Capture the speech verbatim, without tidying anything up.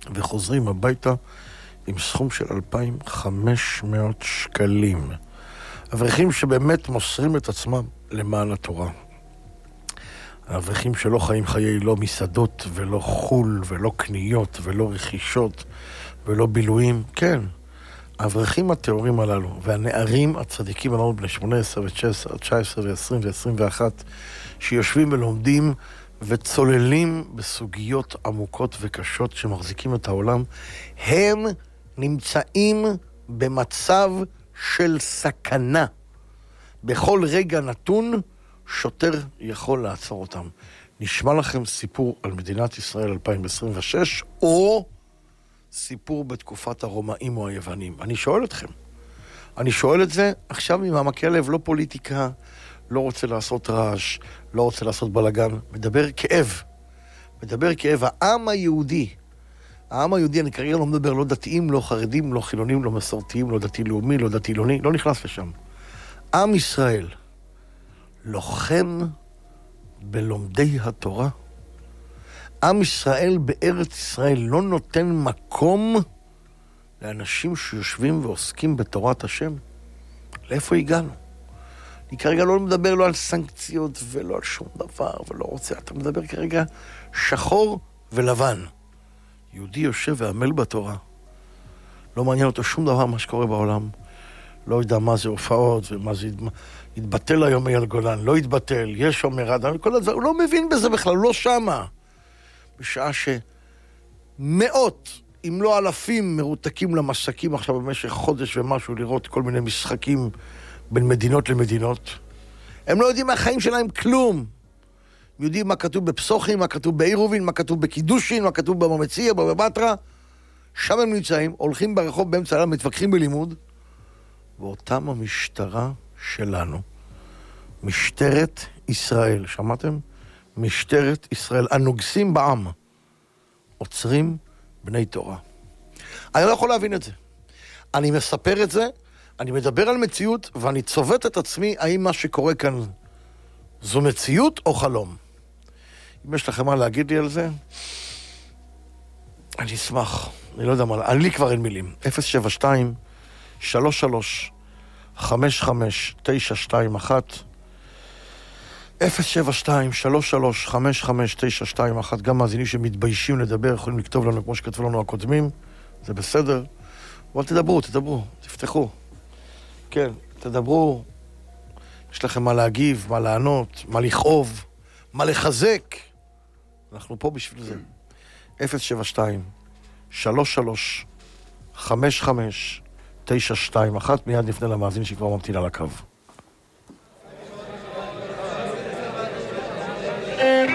וחוזרים הביתה עם סכום של אלפיים וחמש מאות שקלים. אברכים שבאמת מוסרים את עצמם למען התורה. האברכים שלא חיים חיי לא מסעדות ולא חול ולא קניות ולא רכישות ולא בילויים. כן, האברכים התיאורים הללו והנערים הצדיקים הללו בני שמונה עשרה ותשע עשרה ועשרים ועשרים ואחת שיושבים ולומדים וצוללים בסוגיות עמוקות וקשות שמחזיקים את העולם, הם נמצאים במצב של סכנה. בכל רגע נתון שוטר יכול לעצור אותם. נשמע לכם סיפור על מדינת ישראל אלפיים עשרים ושש או סיפור בתקופת הרומאים או היוונים? אני שואל אתכם. אני שואל את זה עכשיו ממעמקי הלב, לא פוליטיקה, לא רוצה לעשות רעש, לא רוצה לעשות בלגן, מדבר כאב. מדבר כאב. העם היהודי, העם היהודי, אני כרגע לא מדבר לא דתיים, לא חרדים, לא חילונים, לא מסורתיים, לא דתי-לאומי, לא דתי-לאומי, לא נכנס לשם. עם ישראל לוחם בלומדי התורה. עם ישראל בארץ ישראל לא נותן מקום לאנשים שיושבים ועוסקים בתורת השם. לאיפה הגענו? אני כרגע לא מדבר לא על סנקציות ולא על שום דבר ולא רוצה. אתה מדבר כרגע שחור ולבן. יהודי יושב ועמל בתורה. לא מעניין אותו שום דבר מה שקורה בעולם. לא יודע מה זה הופעות ומה זה יתבטל היום אייל גולן. לא יתבטל, יש אומר אדם, כל הדבר. הוא לא מבין בזה בכלל, הוא לא שמה. בשעה שמאות, אם לא אלפים, מרותקים למסקים עכשיו במשך חודש ומשהו לראות כל מיני משחקים בין מדינות למדינות. הם לא יודעים מהחיים שלהם כלום. הם יודעים מה כתוב בפסוחים, מה כתוב בעירובין, מה כתוב בקידושין, מה כתוב בממציא, בבטרה. שם הם נמצאים, הולכים ברחוב באמצע הלילה, מתווכחים בלימוד, ואותם המשטרה שלנו, משטרת ישראל, שמעתם? משטרת ישראל, הנוגסים בעם, עוצרים בני תורה. אני לא יכול להבין את זה. אני מספר את זה, אני מדבר על מציאות, ואני צובט את עצמי, האם מה שקורה כאן זו מציאות או חלום. אם יש לכם מה להגיד לי על זה, אני אשמח. אני לא יודע מה, אני לי כבר אין מילים. אפס שבע שתיים שלוש שלוש חמש חמש תשע שתיים אחת אפס שבע שתיים שלוש שלוש חמש חמש תשע שתיים אחת. גם מאזינים שמתביישים לדבר יכולים לכתוב לנו כמו שכתבו לנו הקודמים, זה בסדר. אבל תדברו, תדברו, תפתחו. כן, תדברו. יש לכם מה להגיב, מה לענות, מה לכאוב, מה לחזק. אנחנו פה בשביל זה. אפס שבע שתיים שלוש שלוש חמש חמש תשע שתיים אחת. מיד נפנה למאזין שכבר ממתין על הקו.